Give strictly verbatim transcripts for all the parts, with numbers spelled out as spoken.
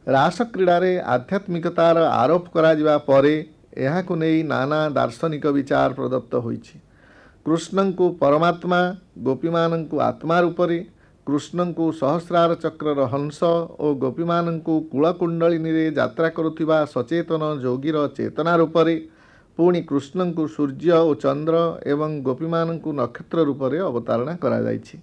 रास क्रीडारे आध्यात्मिकतार आरोप करा परे एहाकु नेई नाना दार्शनिक विचार प्रदत्त होइछि। कृष्ण को परमात्मा, गोपी मानंकु आत्मा रूपरे, कृष्ण को सहस्रार चक्रर हंस और गोपी मानंकु कूलकुंडलिनी रे यात्रा करुथिबा सचेतन जोगीर चेतना रूपरे, पुणी कृष्ण को सूर्य और चंद्र एवं गोपी मानंकु नक्षत्र रूपरे अवतारणा करा जाइछि।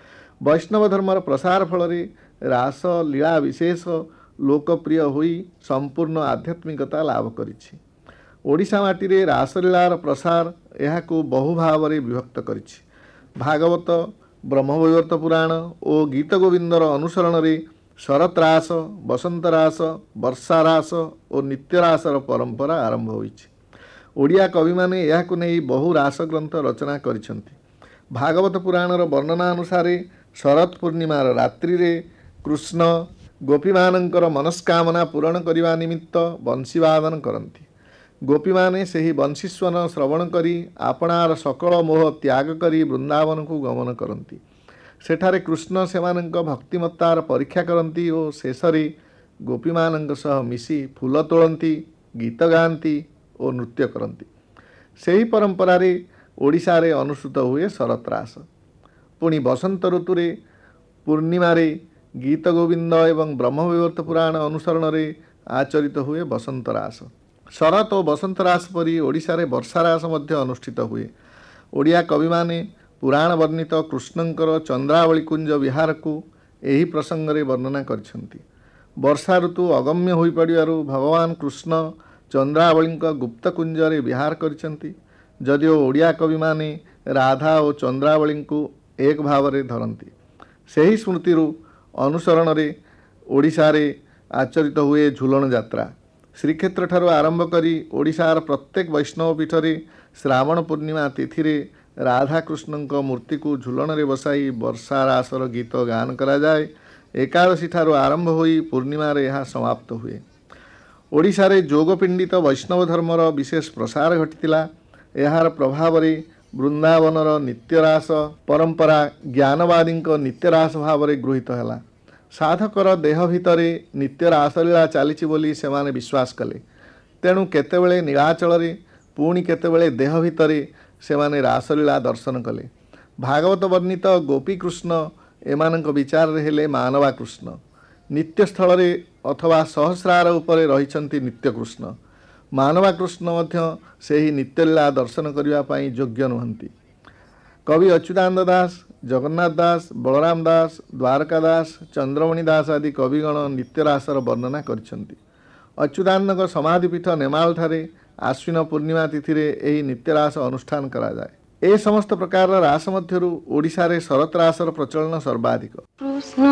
वैष्णव धर्मर प्रसार फल रास लीला विशेष लोकप्रिय होई संपूर्ण आध्यात्मिकता लाभ करिछि। ओडिशा माटी रे रासलीलार प्रसार एहाकु बहु भाव रे विभक्त करिछि। भागवत, ब्रह्मवैवर्त पुराण और गीत गोविंदर अनुसरण रे शरत रास, बसंत रास, वर्षा रास और नित्य रासर परंपरा आरंभ होइछि। ओडिया कवि माने एहाकु नेई बहु रास ग्रंथ रचना करिसंति। भागवत पुराणर वर्णना अनुसार शरत पूर्णिमार रात्रि रे कृष्ण गोपी मानंकर मनस्कामना पूरण करने निमित्त बंशीवादन करती। गोपी माने सही बंशीस्वन श्रवण करी आपणार सकल मोह त्याग करी वृंदावन को गमन करती। सेठारे कृष्ण सेमानंक भक्तिमत्तार परीक्षा करती और शेषरे गोपी मानंक सह मिसी फूल तोड़ती, गीत गाती और नृत्य करती। सही परंपरा रे ओडिशा रे अनुसूत हुए शरत रास। पुणी बसंत ऋतु रे पूर्णिमा रे गीत गोविंद एवं ब्रह्मवैवर्त पुराण अनुसरण रे आचरित हुए बसंत रास। शरत और बसंत रास परी ओडिशा रे वर्षा रास मध्य अनुष्ठित हुए। ओडिया कवि माने पुराण वर्णित कृष्णंकर चंद्रावली कुंज विहार को एही प्रसंग रे वर्णना करछंती। वर्षा ऋतु अगम्य होई पड़िबारु भगवान कृष्ण चंद्रावली गुप्त कुंज रे विहार करछंती। जदिओ ओडिया कवि माने राधा और चंद्रावली को एक भाव रे धरती। सही स्मृति अनुसरण रे ओडिशा रे आचरित हुए झुलन यात्रा। श्रीक्षेत्र ठारू आरंभ करी ओडिशार प्रत्येक वैष्णव पीठ रे श्रावण पूर्णिमा तिथि रे राधा कृष्ण मूर्ति को झुलन रे बसाई वर्षा रासर गीत गान करा जाए। एकादशी ठारू आरंभ होई पूर्णिमा रे यह समाप्त हुए। ओडिशा रे जोगपिंडित वैष्णव धर्मर विशेष प्रसार घटितिला। एहार प्रभाव रे वृंदावनर नित्यरास परंपरा ज्ञानवादी नित्यरास भाव रे गृहीत हैला। साधकर देह भितरे नित्य रासलीला चली बोली सेमाने विश्वास कले। तेणु केतेबेले नीलाचल रे पुणी केतेबेले देह भितरे सेमाने रासलीला दर्शन कले। भागवत वर्णित गोपी कृष्ण एमानक विचार रे हेले मानवा कृष्ण। नित्य स्थल रे अथवा सहस्रार उपरे रहिछंती नित्य कृष्ण। मानवा कृष्ण मध्य सेही नित्यलीला दर्शन करिवा पई योग्य नुहंती। कवि अच्युतानंद दास, जगन्नाथ दास, बलराम दास, द्वारका दास, चंद्रमणि दास आदि कविगण नित्यरासर वर्णना करिसंती। अच्युतानंद समाधिपीठ नेमाल ठारे आश्विन पूर्णिमा तिथि रे एही नित्यरास अनुष्ठान करा जाए। ए समस्त प्रकार रास मध्यरु ओडिशा रे शरत रासर प्रचलन सर्वाधिक।